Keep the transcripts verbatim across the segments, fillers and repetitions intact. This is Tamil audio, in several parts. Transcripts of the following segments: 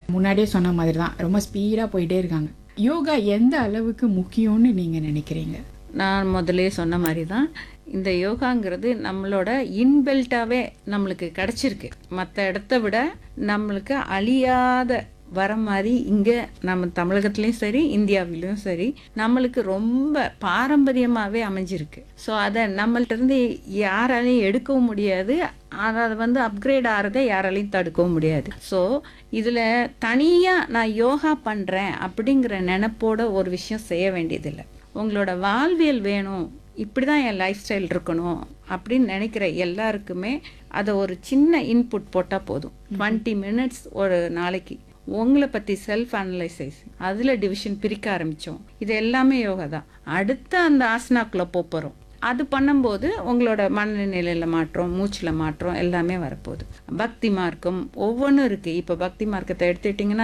முன்னாடியே சொன்ன மாதிரி தான் ரொம்ப ஸ்பீடாக போயிட்டே இருக்காங்க. யோகா எந்த அளவுக்கு முக்கியம்னு நீங்கள் நினைக்கிறீங்க? நான் முதலே சொன்ன மாதிரி தான் இந்த யோகாங்கிறது நம்மளோட இன்பில்ட்டாகவே நம்மளுக்கு கிடச்சிருக்கு. மற்ற இடத்த விட நம்மளுக்கு அழியாத வர மாதிரி இங்கே நம்ம தமிழகத்துலேயும் சரி இந்தியாவிலையும் சரி நம்மளுக்கு ரொம்ப பாரம்பரியமாகவே அமைஞ்சிருக்கு. ஸோ அதை நம்மள்ட்ட இருந்து யாராலையும் எடுக்கவும் முடியாது, அதை வந்து அப்கிரேட் ஆகிறத யாராலையும் தடுக்கவும் முடியாது. ஸோ இதில் தனியாக நான் யோகா பண்ணுறேன் அப்படிங்கிற நினைப்போட ஒரு விஷயம் செய்ய வேண்டியதில்லை. உங்களோட வாழ்வியல் வேணும், இப்படி தான் என் லைஃப் ஸ்டைல் இருக்கணும் அப்படின்னு நினைக்கிற எல்லாருக்குமே அதை ஒரு சின்ன இன்புட் போட்டால் போதும். டுவெண்ட்டி மினிட்ஸ் ஒரு நாளைக்கு உங்களை பற்றி செல்ஃப் அனலைசைஸ், அதில் டிவிஷன் பிரிக்க ஆரம்பித்தோம். இது எல்லாமே யோகா தான். அடுத்த அந்த ஆசனாக்குள்ளே போகிறோம். அது பண்ணும்போது உங்களோட மனநிலையில் மாற்றம், மூச்சில் மாற்றம் எல்லாமே வரப்போகுது. பக்தி மார்க்கம் ஒவ்வொன்றும் இருக்குது. இப்போ பக்தி மார்க்கத்தை எடுத்துக்கிட்டிங்கன்னா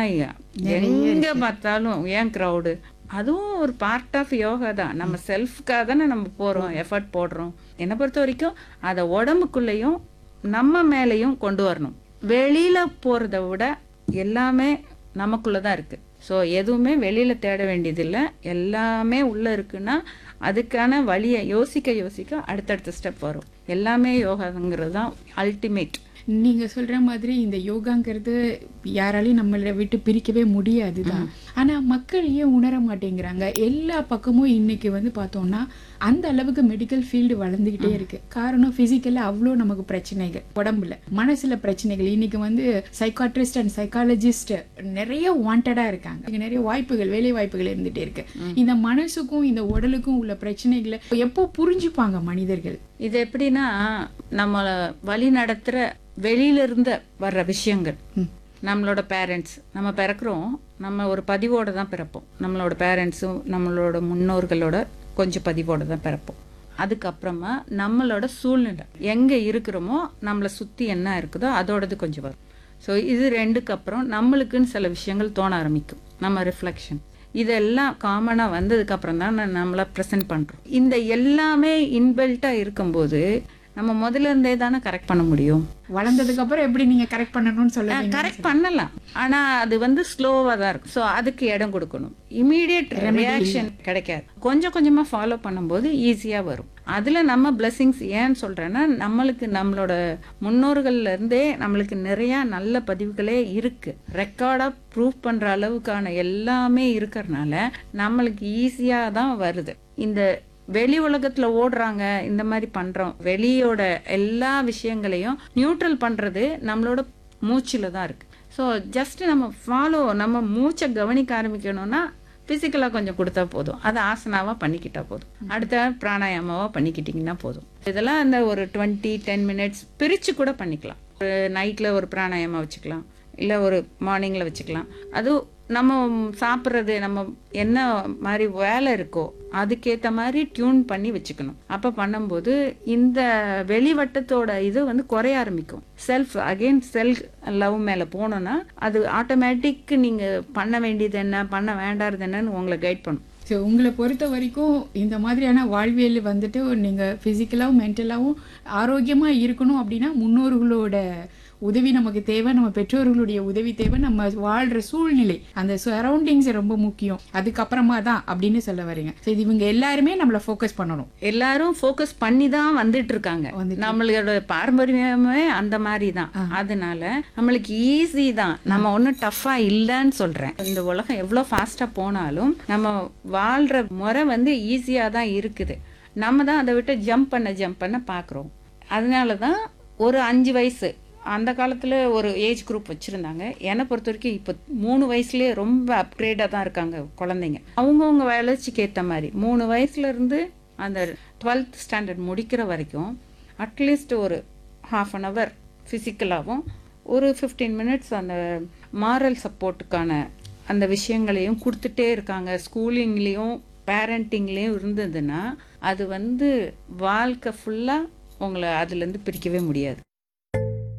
எங்கே பார்த்தாலும் ஏன் க்ரௌடு, அதுவும் ஒரு பார்ட் ஆஃப் யோகா தான். நம்ம செல்ஃப்காக தானே நம்ம போகிறோம், எஃபர்ட் போடுறோம். என்னை பொறுத்த வரைக்கும் அதை உடம்புக்குள்ளேயும் நம்ம மேலேயும் கொண்டு வரணும். வெளியில் போகிறத விட எல்லாமே நமக்குள்ளே தான் இருக்குது. ஸோ எதுவுமே வெளியில் தேட வேண்டியதில்லை, எல்லாமே உள்ளே இருக்குன்னா அதுக்கான வழியை யோசிக்க யோசிக்க அடுத்தடுத்த ஸ்டெப் வரும். எல்லாமே யோகாங்கிறது தான் அல்டிமேட். நீங்கள் சொல்கிற மாதிரி இந்த யோகாங்கிறது யாராலையும் நம்மளை விட்டு பிரிக்கவே முடியாது தான். ஆனால் மக்கள் ஏன் உணர மாட்டேங்கிறாங்க? எல்லா பக்கமும் இன்னைக்கு வந்து பார்த்தோம்னா அந்த அளவுக்கு மெடிக்கல் ஃபீல்டு வளர்ந்துக்கிட்டே இருக்கு. காரணம் ஃபிசிக்கலாக அவ்வளோ நமக்கு பிரச்சனைகள், உடம்புல மனசில் பிரச்சனைகள். இன்னைக்கு வந்து சைக்காட்ரிஸ்ட் அண்ட் சைக்காலஜிஸ்ட் நிறைய வாண்டடாக இருக்காங்க. இங்கே நிறைய வாய்ப்புகள், வேலை வாய்ப்புகள் இருந்துகிட்டே இருக்கு. இந்த மனசுக்கும் இந்த உடலுக்கும் உள்ள பிரச்சனைகளை எப்போ புரிஞ்சுப்பாங்க மனிதர்கள்? இது எப்படின்னா நம்மளை வழி நடத்துகிற வெளியிலிருந்து வர்ற விஷயங்கள். நம்மளோட பேரண்ட்ஸ், நம்ம பிறக்கிறோம், நம்ம ஒரு பதிவோடு தான் பிறப்போம். நம்மளோட பேரண்ட்ஸும் நம்மளோட முன்னோர்களோட கொஞ்சம் பதிவோடு தான் பிறப்போம். அதுக்கப்புறமா நம்மளோட சூழ்நிலை எங்கே இருக்கிறோமோ நம்மளை சுற்றி என்ன இருக்குதோ அதோடது கொஞ்சம் வரும். ஸோ இது ரெண்டுக்கு அப்புறம் நம்மளுக்குன்னு சில விஷயங்கள் தோண ஆரம்பிக்கும், நம்ம ரிஃப்ளெக்ஷன். இதெல்லாம் காமனாக வந்ததுக்கப்புறம் தான் நம்மளை ப்ரெசென்ட் பண்ணுறோம். இந்த எல்லாமே இன்பில்ட்டாக இருக்கும்போது நம்ம முதல்ல இருந்தே தானே கரெக்ட் பண்ண முடியும். வளர்ந்ததுக்கு அப்புறம் எப்படி நீங்க கரெக்ட் பண்ணணும்னு சொல்ல? கரெக்ட் பண்ணலாம், ஆனா அது வந்து ஸ்லோவா தான் இருக்கும். ஸோ அதுக்கு இடம் கொடுக்கணும். இமீடியட் ரியாக்ஷன் கிடைக்காது. கொஞ்சம் கொஞ்சமா ஃபாலோ பண்ணும்போது ஈஸியா வரும். அதுல நம்ம பிளெஸிங்ஸ் ஏன்னு சொல்றேன்னா நம்மளுக்கு நம்மளோட முன்னோர்கள்ல இருந்தே நம்மளுக்கு நிறைய நல்ல பதிவுகளே இருக்கு. ரெக்கார்டா ப்ரூவ் பண்ற அளவுக்கான எல்லாமே இருக்கிறதுனால நம்மளுக்கு ஈஸியா தான் வருது. இந்த வெளி உலகத்துல ஓடுறாங்க, இந்த மாதிரி பண்றோம். வெளியோட எல்லா விஷயங்களையும் நியூட்ரல் பண்றது நம்மளோட மூச்சில தான் இருக்கு. ஸோ ஜஸ்ட் நம்ம ஃபாலோ, நம்ம மூச்சை கவனிக்க ஆரம்பிக்கணும்னா பிசிக்கலா கொஞ்சம் கொடுத்தா போதும். அதை ஆசனாவா பண்ணிக்கிட்டா போதும், அடுத்த பிராணாயாமாவா பண்ணிக்கிட்டீங்கன்னா போதும். இதெல்லாம் அந்த ஒரு டுவெண்ட்டி டென் மினிட்ஸ் பிரிச்சு கூட பண்ணிக்கலாம். ஒரு நைட்ல ஒரு பிராணாயாமா வச்சுக்கலாம், இல்லை ஒரு மார்னிங்ல வச்சுக்கலாம். அது நம்ம சாப்பிட்றது, நம்ம என்ன மாதிரி வேலை இருக்கோ அதுக்கேற்ற மாதிரி டியூன் பண்ணி வச்சுக்கணும். அப்போ பண்ணும்போது இந்த வெளிவட்டத்தோட இது வந்து குறைய ஆரம்பிக்கும். செல்ஃப் அகெயின் செல்ஃப் லவ் மேலே போனோன்னா அது ஆட்டோமேட்டிக் நீங்கள் பண்ண வேண்டியது என்ன, பண்ண வேண்டாதது என்னன்னு உங்களை கைட் பண்ணும். ஸோ உங்களை பொறுத்த வரைக்கும் இந்த மாதிரியான வாழ்வியல் வந்துட்டு நீங்கள் ஃபிசிக்கலாகவும் மென்டலாகவும் ஆரோக்கியமாக இருக்கணும் அப்படின்னா முன்னோர்களோட உதவி நமக்கு தேவை, நம்ம பெற்றோர்களுடைய உதவி தேவை, நம்ம வாழ்கிற சூழ்நிலை, அந்த சரௌண்டிங்ஸ் ரொம்ப முக்கியம். அதுக்கப்புறமா தான் அப்படின்னு சொல்ல வரீங்க. ஸோ இது இவங்க எல்லாருமே நம்மளை ஃபோக்கஸ் பண்ணணும். எல்லாரும் ஃபோக்கஸ் பண்ணி தான் வந்துட்டு இருக்காங்க. நம்மளோட பாரம்பரியமே அந்த மாதிரி தான். அதனால நம்மளுக்கு ஈஸி தான், நம்ம ஒன்றும் டஃபா இல்லைன்னு சொல்றேன். இந்த உலகம் எவ்வளோ ஃபாஸ்டா போனாலும் நம்ம வாழ்ற முறை வந்து ஈஸியாக தான் இருக்குது. நம்ம தான் அதை விட்டு ஜம்ப் பண்ண ஜம்ப் பண்ண பார்க்குறோம். அதனால தான் ஒரு அஞ்சு வயசு அந்த காலத்தில் ஒரு ஏஜ் குரூப் வச்சுருந்தாங்க. என்னை பொறுத்த வரைக்கும் இப்போ மூணு வயசுலேயே ரொம்ப அப்கிரேடாக தான் இருக்காங்க குழந்தைங்க. அவங்கவுங்க வளர்ச்சிக்கு ஏற்ற மாதிரி மூணு வயசுலேருந்து அந்த டுவெல்த் ஸ்டாண்டர்ட் முடிக்கிற வரைக்கும் அட்லீஸ்ட் ஒரு ஹாஃப் அன் ஹவர் ஃபிசிக்கலாகவும் ஒரு ஃபிஃப்டீன் மினிட்ஸ் அந்த மாரல் சப்போர்ட்டுக்கான அந்த விஷயங்களையும் கொடுத்துட்டே இருக்காங்க. ஸ்கூலிங்லேயும் பேரண்டிங்லேயும் இருந்ததுன்னா அது வந்து வாழ்க்கை ஃபுல்லாக உங்களை அதுலேருந்து பிரிக்கவே முடியாது.